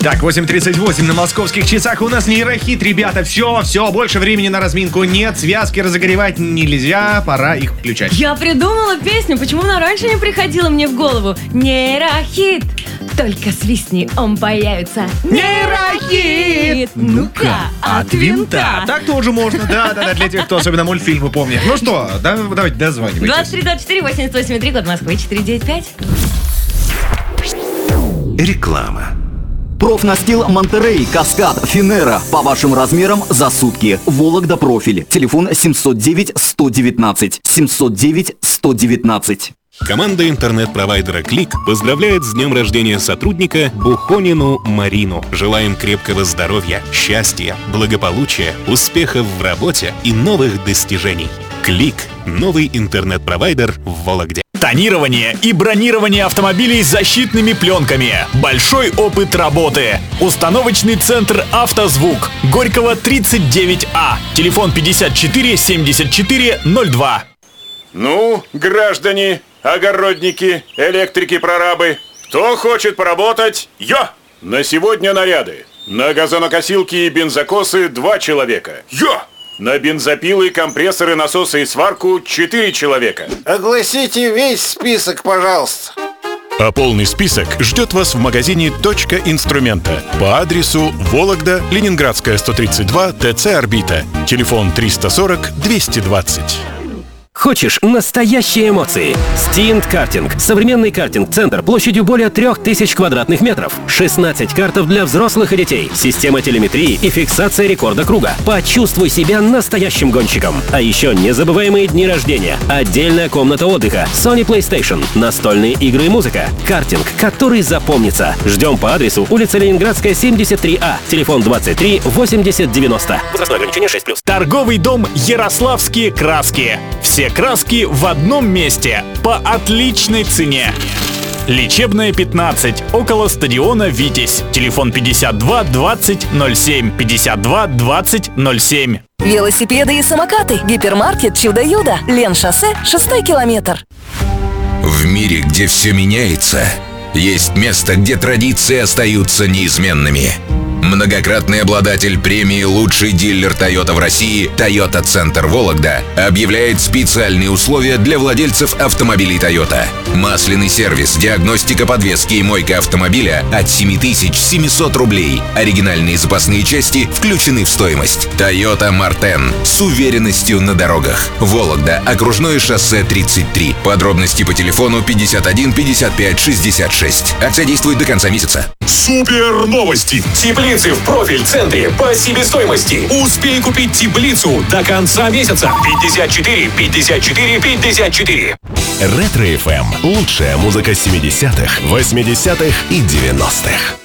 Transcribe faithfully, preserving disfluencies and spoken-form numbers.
Так, восемь тридцать восемь на московских часах. У нас нейрохит, ребята. Все, все, больше времени на разминку нет. Связки разогревать нельзя, пора их включать. Я придумала песню, почему она раньше не приходила мне в голову. Нейрохит, только свистни, он появится. Нейрохит! Ну-ка, от винта. Так тоже можно, да-да-да, для тех, кто особенно мультфильмы помнит. Ну что, да, давайте дозванивайтесь. двадцать три двадцать четыре восемьдесят восемь три, код Москвы четыре девять пять. Реклама. Профнастил Монтерей, Каскад, Финера. По вашим размерам за сутки. Вологда профиль. Телефон семьсот девять сто девятнадцать. семьсот девять сто девятнадцать. Команда интернет-провайдера Клик поздравляет с днем рождения сотрудника Бухонину Марину. Желаем крепкого здоровья, счастья, благополучия, успехов в работе и новых достижений. Клик – новый интернет-провайдер в Вологде. Тонирование и бронирование автомобилей с защитными пленками. Большой опыт работы. Установочный центр «Автозвук». Горького, тридцать девять А. Телефон пятьдесят четыре семьдесят четыре ноль два. Ну, граждане, огородники, электрики-прорабы, кто хочет поработать? Я! На сегодня наряды. На газонокосилки и бензокосы два человека. Я! На бензопилы, компрессоры, насосы и сварку четыре человека. Огласите весь список, пожалуйста. А полный список ждет вас в магазине «Точка инструмента» по адресу Вологда, Ленинградская, сто тридцать два, ТЦ «Орбита». Телефон триста сорок двести двадцать. Хочешь настоящие эмоции? Стинт Картинг. Современный картинг-центр площадью более трех тысяч квадратных метров. шестнадцать картов для взрослых и детей. Система телеметрии и фиксация рекорда круга. Почувствуй себя настоящим гонщиком. А еще незабываемые дни рождения. Отдельная комната отдыха. Sony PlayStation. Настольные игры и музыка. Картинг, который запомнится. Ждем по адресу улица Ленинградская, семьдесят три А. Телефон двадцать три восемьдесят девяносто. Возрастное ограничение шесть плюс. Торговый дом «Ярославские краски». Все краски в одном месте по отличной цене. Лечебная, пятнадцать, около стадиона «Витязь». Телефон пятьдесят два двадцать ноль семь. пятьдесят два двадцать ноль семь. Велосипеды и самокаты. Гипермаркет «Чудо-Юдо». Лен-шоссе, шестой километр. В мире, где все меняется, есть место, где традиции остаются неизменными. Многократный обладатель премии «Лучший дилер Toyota в России» Toyota Центр Вологда объявляет специальные условия для владельцев автомобилей Toyota. Масляный сервис, диагностика подвески и мойка автомобиля от семь тысяч семьсот рублей. Оригинальные запасные части включены в стоимость. Toyota Мартен с уверенностью на дорогах. Вологда, окружное шоссе тридцать три. Подробности по телефону пятьдесят один пятьдесят пять шестьдесят шесть. Акция действует до конца месяца. Супер новости! Теплицы в профиль-центре по себестоимости. Успей купить теплицу до конца месяца. пятьдесят четыре пятьдесят четыре пятьдесят четыре. Ретро-эф эм. Лучшая музыка семидесятых, восьмидесятых и девяностых.